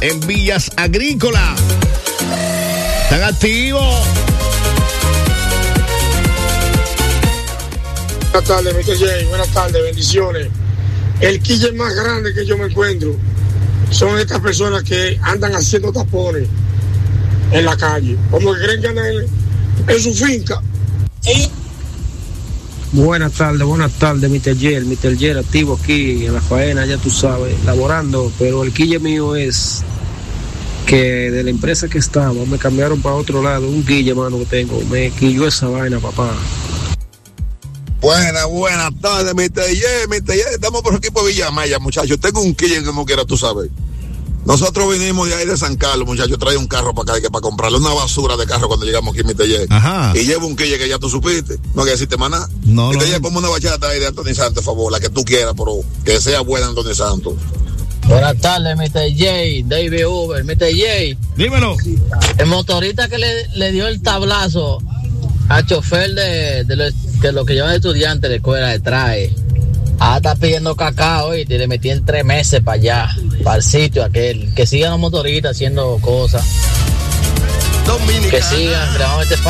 en Villas Agrícolas. Están activos. Buenas tardes, Mr. J. Buenas tardes, bendiciones. El quille más grande que yo me encuentro son estas personas que andan haciendo tapones en la calle, como que creen que andan en su finca. Buenas tardes, Mr. J, activo aquí en la faena, ya tú sabes, laborando, pero el quille mío es que de la empresa que estaba, me cambiaron para otro lado, un quille, mano, que tengo, me quilló esa vaina, papá. Buenas tardes, Mr. J, estamos por aquí por Villamella, muchachos, tengo un quille como quiera, tú sabes. Nosotros vinimos de ahí de San Carlos, muchachos, trae un carro para acá, que para comprarle una basura de carro cuando llegamos aquí, Mr. J. Ajá. Y llevo un quille que ya tú supiste, no que decirte maná. No, Mr. J, ponme una bachata ahí de Anthony Santos, por favor, la que tú quieras, pero que sea buena Anthony Santos. Buenas tardes, Mr. J, David Uber, Mr. J. Dímelo. El motorista que le dio el tablazo al chofer de lo que llevan estudiantes de la escuela de trae. Está pidiendo cacao y le metí en 3 meses para allá, para el sitio aquel. Que sigan los motoristas haciendo cosas. Dominicana. Que sigan, le vamos a meter